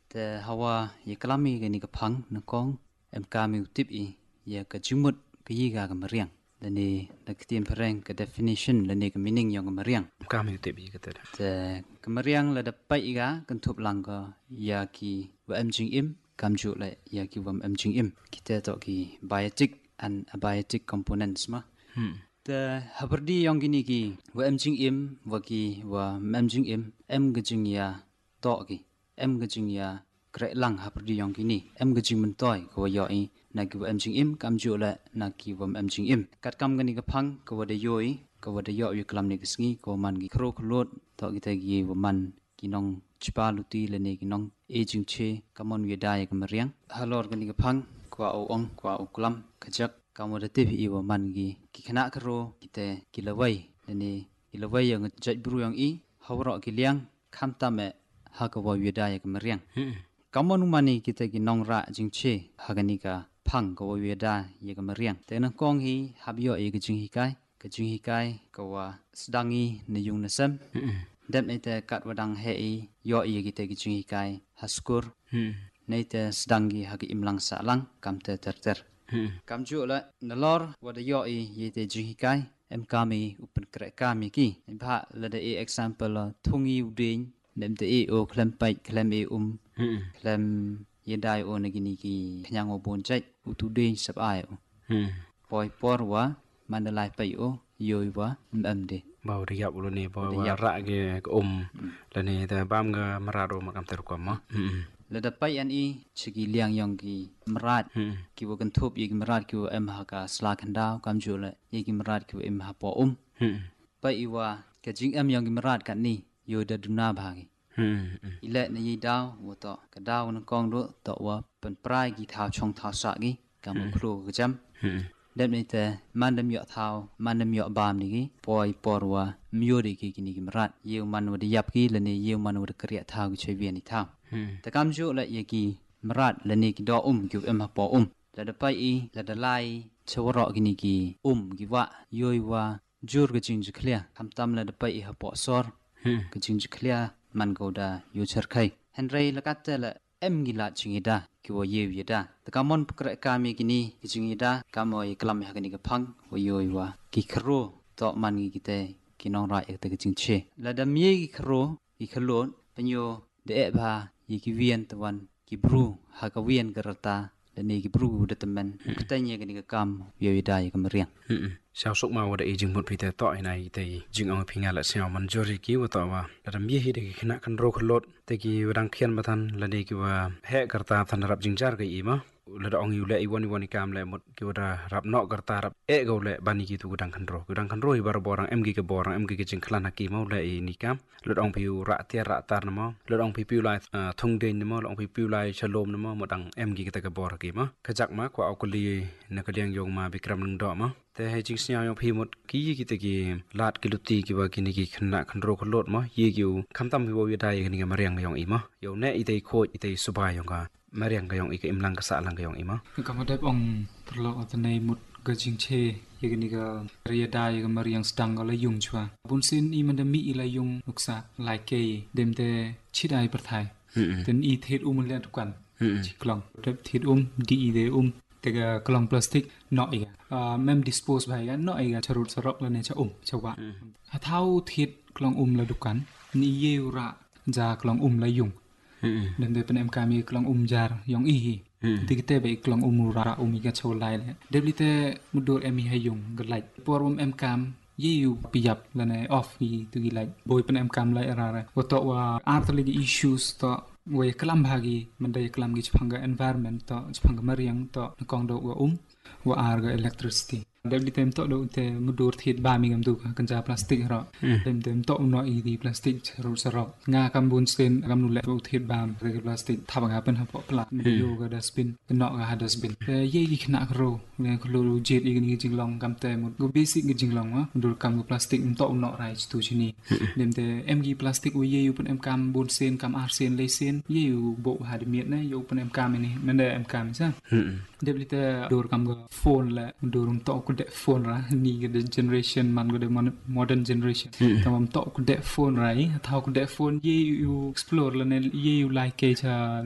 te hawa ye kalami ke ni ka phang na kong em ka mi tip I ye ka jumut ke yi ga mariang lani la kitien pereng ke definition lani ke meaning yang mariang Kami tebi kata. te ke mariang la dapai ga kan thup lang ka ya ki wa em jing im kam ju la ya ki wam em jing im kita to ki biotic and abiotic components ma te haberdi yang gini ki wa em jing im wa ki wa em jing im em ge jing ya to ki em ge jing ya kre lang haberdi yang gini em ge jing men toy ko yo I na ki wa em jing im kam ju la na ki wam em jing im kat kam gani ka phang ko wa de yoi ko wa de yo yu klam ni kisngi ko man gi kro khlot to ki te gi wa man ki nong chipa luti le ne ki nong e jing che kamon wi dai ka mariang halor gani ka phang kwa o ong kwa o klam khajak kamode te I wa man gi ki khana kro ki te ki lawai le ne ki lawai yang jaj bru yang I hawro ki liang kham ta me ha ka wa wi dai ka mariang kamon mani ki te ki nong ra jing che ha gani ka phang ko wa wi da ye ka mariang te na kong hi habyo e ka jing hi kai ka jing hi kai ko wa sdangi ne yung na sam dep ne te kat wadang he I yo I ki te ki jing hi kai haskur nei te sdangi ha ki imlang sa lang kam te ter ter kam ju la na lor wa de yo I ye te jing hi kai em kami upen kre kami ki bha la de example thungi uding nem te o klem pai klem e klem ye dai o ne gini ki khnyang o bon chai utu ding sap ai o poi por wa mandalai pai o yoi wa de Bau riap ulu ni bau rak ge la ni ta bam ga marado makam ter ko ma. la da pai an I chigi liang yong ki marat ki wo kan thup ye ki marat ki wo em ha ka sla khan daw kam ju la ye ki marat ki wo em ha po pai I wa ka jing em yong ki marat kan ni yo da duna ba ki ile na yi daw wo to ka daw na kong do to wa pen prai ki thao chong thao sa ki kam mo khlo ka jam dep ni te man dem yo thao man dem yo bam ni ki poi por wa myo de ki ni ki marat ye man wa de yap ki la ni ye man wa de kriya thao ki chwe bien ni thao te kam ju la ye ki marat la ni ki do ki em ha po la da pai I la da lai chawro ki ni ki ki wa yoi wa jur ka jing jiklia kam tam la da pai I ha po sor ka jing jiklia man go da yu char khai henry la kat la em gila chingida ki wo ye yeda ta kamon pkra kami kini ki chingida kamoy klam ha kini ka phang wo yoi wa ki khro to man gi kite ki nong ra ek ta ki chingche la da mie ki khro ki khlon panyo de ba yi ki vien tawan ki bru ha ka vien garata la ne ki bru de tamen ktanye kini ka kam yo yeda yi ka mariang Sao sok ma wada ejing mut pite to ina i te jing ang pinga la siao man jori ki wa to wa la ram ye hi de khina kan ro khlot te ki wadang khian bathan la de ki wa he karta than rap jing jar ga I ma la da ong yu le I wani kam le mut ki wada rap no karta rap e go le bani ki tu gudang kan ro I bar borang em gi ke borang em gi ke jing khlan ki ma le I ni kam la ong pi ra tia ra tar na ma la ong pi pi lai thong de na ma ong pi pi lai shalom na ma modang em gi ke ta ka bor ki ma khajak ma kwa au li na ka liang yong ma bikram nang do ma te hai jing snya yong phi mut ki te ki lat ki luti ki wa ki ni ki khna khan ro khlot ma ye ki kham tam bi wo wi dai ki ni ma riang yong I ma yo ne I te kho I te subai yong ka ma riang ka yong I ka im lang ka sa lang ka yong I ma ka ma dep ong perlo atane mut ga jing che ye ki ni ga ria dai ga ma riang stang ga la yung chwa bun sin I man da mi I la yung nuksa lai ke dem te chidai per thai ten I thet le tukan chi klong dep thet di de tega kelong plastik no iga mem dispose bai ga no iga charut sarok la ne cha chawa thau thit kelong la dukan ni yeura ja kelong la yung dan de pen kami kelong jar yong I hi tikite bai kelong ra ga chaw lai le deblite mudur emi hayung galai porum kam yeyu piyap la ne off hi tu gi lai boy pen kam lai ra wa wa artli issues to way kelam bagi mendai kelam gi chpanga environment to chpanga mariang to kong do wa arga electricity debli tem to do te mudur thit ba mi ngam du kan ja plastic ro tem to no I di plastic ro saro nga kam bun sten kam nu le bu thit ba re plastic thabanga pen ha po pla yo ga dustbin no ga dustbin ye gi khna ro ne khlo jet I ni jinglong kam te mu go basic gi jinglong wa mudur kam go plastic to no rai tu chini dem te mg plastic we ye yu pen kam bun sen kam ar sen le sen ye yu bo ha de miet na yo pen kam ni men de kam sa debli te dur kam go phone la dur to ku de phone ra ni ga de generation man go de modern generation tamam to ku de phone rai thau ku de phone ye you explore la ne ye you like ke cha